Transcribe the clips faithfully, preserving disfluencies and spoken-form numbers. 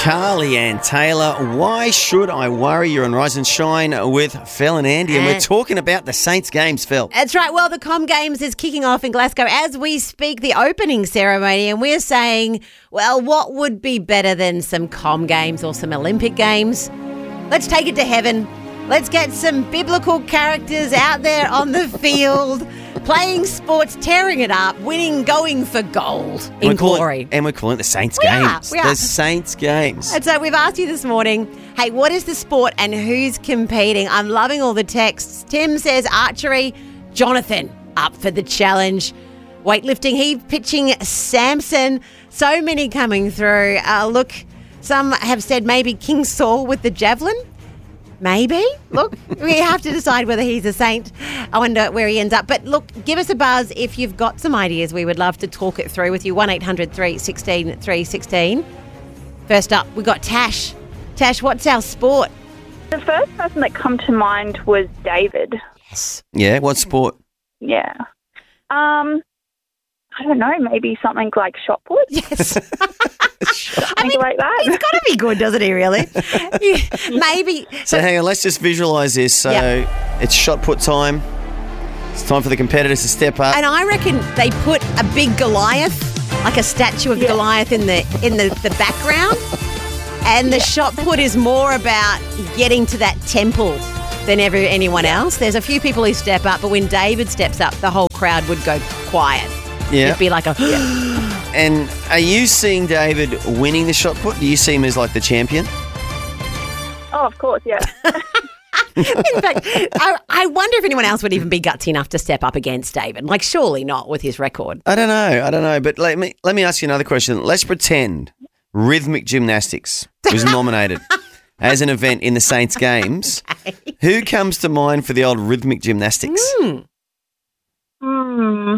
Carly Ann Taylor, why should I worry? You're on Rise and Shine with Phil and Andy, and we're talking about the Saints games, Phil. That's right. Well, the Com Games is kicking off in Glasgow as we speak, the opening ceremony, and we're saying, well, what would be better than some Com Games or some Olympic Games? Let's take it to heaven. Let's get some biblical characters out there on the field, playing sports, tearing it up, winning, going for gold in we're calling, glory. And we're calling it the Saints We games. Are, we are. The Saints games. And so we've asked you this morning, hey, what is the sport and who's competing? I'm loving all the texts. Tim says archery. Jonathan up for the challenge. Weightlifting, he pitching Samson. So many coming through. Uh, look, some have said maybe King Saul with the javelin. Maybe. Look, we have to decide whether he's a saint. I wonder where he ends up. But look, give us a buzz if you've got some ideas. We would love to talk it through with you. one eight hundred three one six three one six. First up, we've got Tash. Tash, what's our sport? The first person that come to mind was David. Yes. Yeah, what sport? Yeah. Um, I don't know, maybe something like shot put? Yes. Something like that. He's got to be good, doesn't he, really? Yeah, maybe. So hang on, let's just visualise this. So Yep. it's shot put time. It's time for the competitors to step up. And I reckon they put a big Goliath, like a statue of Yeah. Goliath in the in the, the background. And the shot put is more about getting to that temple than ever anyone else. There's a few people who step up, but when David steps up, the whole crowd would go quiet. Yeah. It'd be like a... And are you seeing David winning the shot put? Do you see him as like the champion? Oh, of course, yeah. In fact, I, I wonder if anyone else would even be gutsy enough to step up against David. Like, surely not with his record. I don't know. I don't know. But let me let me ask you another question. Let's pretend rhythmic gymnastics was nominated as an event in the Saints games. Okay. Who comes to mind for the old rhythmic gymnastics? Mm. Hmm.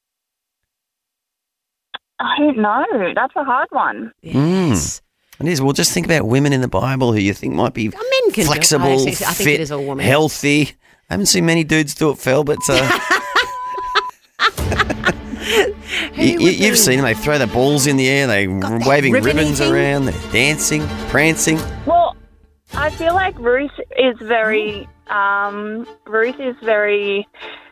I don't know. That's a hard one. Yes. It is. Well, just think about women in the Bible who you think might be Men can do it. flexible, I think- I think fit, it is all women. healthy. I haven't seen many dudes do it, Phil, but uh, you, would you, have be? seen them. They throw the balls in the air. They're Got that waving ribbon ribbons eating. around. They're dancing, prancing. Well, I feel like Ruth is very, um, Ruth is very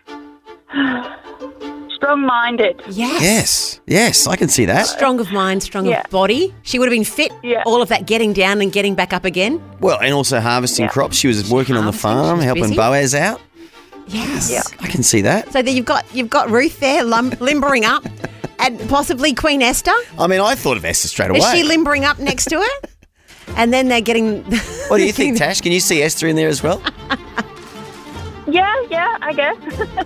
strong-minded. Yes. Yes, yes, I can see that. Strong of mind, strong Yeah. of body. She would have been fit. Yeah. All of that getting down and getting back up again. Well, and also harvesting Yeah. crops. She was working on the Harvesting, farm, she was helping busy. Boaz out. Yes. Yeah. I can see that. So there you've got you've got Ruth there lum- limbering up, and possibly Queen Esther. I mean, I thought of Esther straight away. Is she limbering up next to her? And then they're getting. What do you think, Tash? Can you see Esther in there as well? Yeah, yeah, I guess.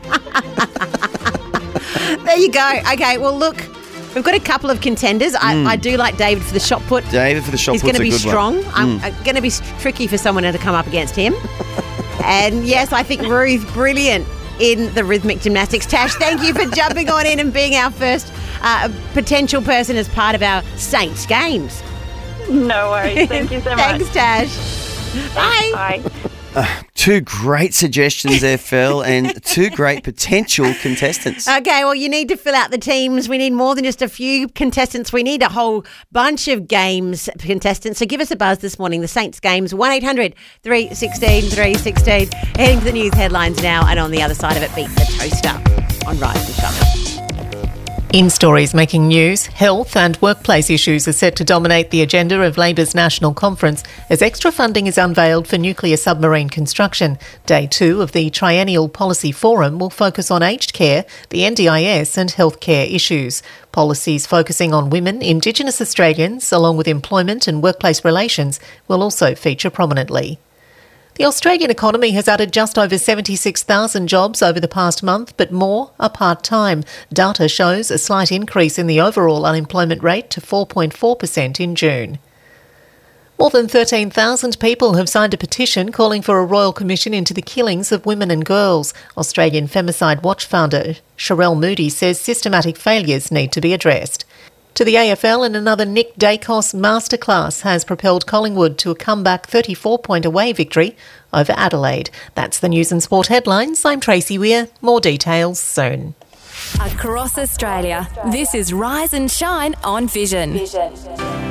There you go. Okay. Well, look, we've got a couple of contenders. I, I do like David for the shot put. David for the shot He's put's going to a be good strong. one. I'm uh, going to be tricky for someone to come up against him. And yes, I think Ruth, brilliant in the rhythmic gymnastics. Tash, thank you for jumping on in and being our first uh, potential person as part of our Saints games. No worries. Thank you so much. Thanks, Tash. Bye. Bye. Two great suggestions there, Phil, and two great potential contestants. Okay, well, you need to fill out the teams. We need more than just a few contestants. We need a whole bunch of games contestants. So give us a buzz this morning. The Saints games, one eight hundred three one six three one six. Heading to the news headlines now, and on the other side of it, beat the toaster on Rise and Shine. In stories making news, health and workplace issues are set to dominate the agenda of Labor's National Conference as extra funding is unveiled for nuclear submarine construction. Day two of the Triennial Policy Forum will focus on aged care, the N D I S and healthcare issues. Policies focusing on women, Indigenous Australians, along with employment and workplace relations, will also feature prominently. The Australian economy has added just over seventy-six thousand jobs over the past month, but more are part-time. Data shows a slight increase in the overall unemployment rate to four point four percent in June. More than thirteen thousand people have signed a petition calling for a royal commission into the killings of women and girls. Australian Femicide Watch founder Sherelle Moody says systematic failures need to be addressed. To the A F L, and another Nick Dacos masterclass has propelled Collingwood to a comeback thirty-four point away victory over Adelaide. That's the news and sport headlines. I'm Tracy Weir. More details soon. Across Australia, this is Rise and Shine on Vision. Vision.